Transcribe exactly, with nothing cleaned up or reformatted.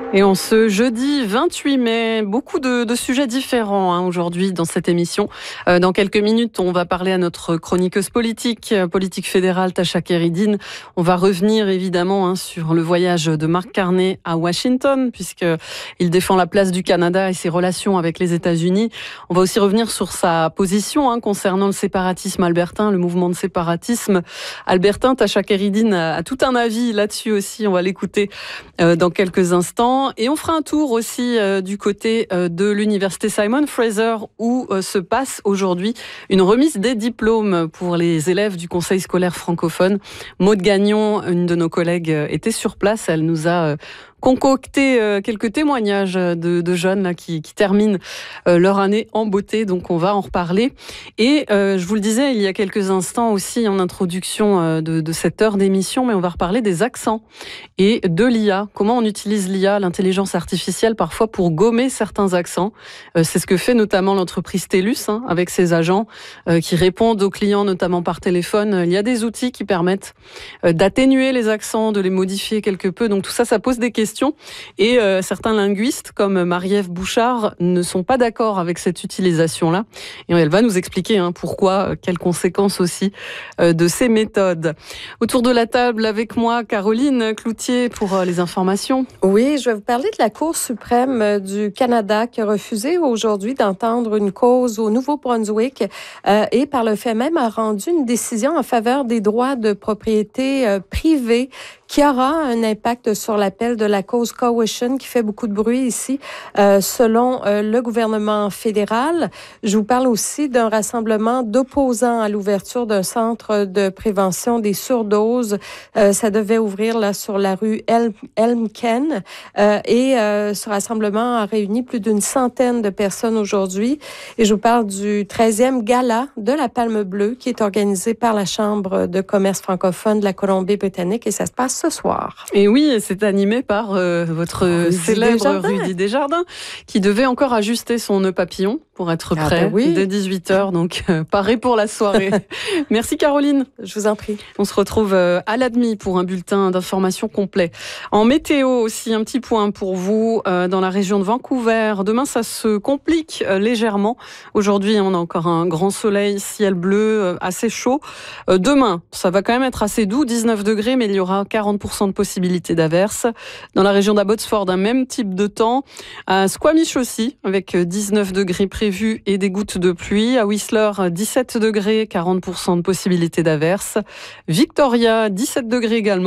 Et en ce jeudi vingt-huit mai, beaucoup de, de sujets différents hein, aujourd'hui dans cette émission. Euh, dans quelques minutes, on va parler à notre chroniqueuse politique, euh, politique fédérale, Tascha Kéridine. On va revenir évidemment hein, sur le voyage de Mark Carney à Washington, puisqu'il défend la place du Canada et ses relations avec les États-Unis. On va aussi revenir sur sa position hein, concernant le séparatisme albertain, le mouvement de séparatisme albertain. Tascha Kéridine a, a tout un avis là-dessus aussi. On va l'écouter euh, dans quelques instants. Et on fera un tour aussi euh, du côté euh, de l'université Simon Fraser où euh, se passe aujourd'hui une remise des diplômes pour les élèves du conseil scolaire francophone. Maude Gagnon, une de nos collègues, euh, était sur place. Elle nous a euh, concocté euh, quelques témoignages de, de jeunes là, qui, qui terminent euh, leur année en beauté. Donc on va en reparler. Et euh, je vous le disais il y a quelques instants aussi en introduction euh, de, de cette heure d'émission, mais on va reparler des accents et de l'I A. Comment on utilise l'I A, l'intelligence artificielle, parfois pour gommer certains accents. Euh, c'est ce que fait notamment l'entreprise TELUS hein, avec ses agents euh, qui répondent aux clients notamment par téléphone. Il y a des outils qui permettent euh, d'atténuer les accents, de les modifier quelque peu. Donc tout ça, ça pose des questions. Et euh, certains linguistes, comme Marie-Ève Bouchard, ne sont pas d'accord avec cette utilisation-là. Et elle va nous expliquer hein, pourquoi, quelles conséquences aussi euh, de ces méthodes. Autour de la table avec moi, Caroline Cloutier pour euh, les informations. Oui, je vais vous parler de la Cour suprême du Canada qui a refusé aujourd'hui d'entendre une cause au Nouveau-Brunswick euh, et par le fait même a rendu une décision en faveur des droits de propriété euh, privée qui aura un impact sur l'appel de la cause Coalition qui fait beaucoup de bruit ici, euh, selon euh, le gouvernement fédéral. Je vous parle aussi d'un rassemblement d'opposants à l'ouverture d'un centre de prévention des surdoses. Euh, ça devait ouvrir là sur la rue El- Elmken euh, et euh, ce rassemblement a réuni plus d'une centaine de personnes aujourd'hui. Et je vous parle du treizième gala de la Palme Bleue qui est organisé par la Chambre de commerce francophone de la Colombie-Britannique et ça se passe ce soir. Et oui, c'est animé par euh, votre Rudy célèbre Desjardins. Rudy Desjardins, qui devait encore ajuster son nœud papillon pour être prêt ah ben oui. dès dix-huit heures, donc euh, paré pour la soirée. Merci Caroline. Je vous en prie. On se retrouve euh, à l'admi pour un bulletin d'information complet. En météo aussi, un petit point pour vous euh, dans la région de Vancouver. Demain, ça se complique euh, légèrement. Aujourd'hui, on a encore un grand soleil, ciel bleu, euh, assez chaud. Euh, demain, ça va quand même être assez doux, dix-neuf degrés, mais il y aura quarante pour cent de possibilité d'averse. Dans la région d'Abbotsford, un même type de temps. À Squamish aussi, avec dix-neuf degrés prévus et des gouttes de pluie. À Whistler, dix-sept degrés, quarante pour cent de possibilité d'averse. Victoria, dix-sept degrés également.